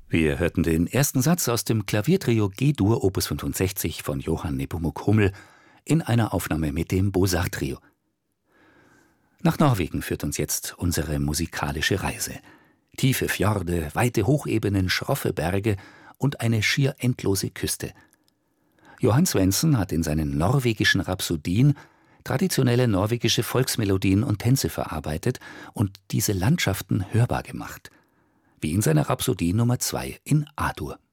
Wir hörten den ersten Satz aus dem Klaviertrio G-Dur Opus 65 von Johann Nepomuk Hummel in einer Aufnahme mit dem Beaux-Arts-Trio. Nach Norwegen führt uns jetzt unsere musikalische Reise. Tiefe Fjorde, weite Hochebenen, schroffe Berge und eine schier endlose Küste. Johann Svendsen hat in seinen norwegischen Rhapsodien traditionelle norwegische Volksmelodien und Tänze verarbeitet und diese Landschaften hörbar gemacht. Wie in seiner Rhapsodie Nummer 2 in A-Dur.